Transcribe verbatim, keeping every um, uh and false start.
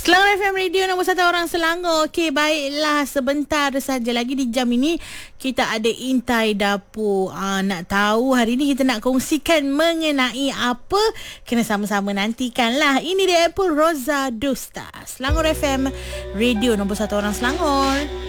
Selangor F M Radio nombor satu orang Selangor. Okey, baiklah, sebentar saja lagi di jam ini kita ada Intai Dapur. Aa, nak tahu hari ini kita nak kongsikan mengenai apa? Kena sama-sama nantikanlah. Ini dia Apple Rosa Dusta. Selangor F M Radio nombor satu orang Selangor.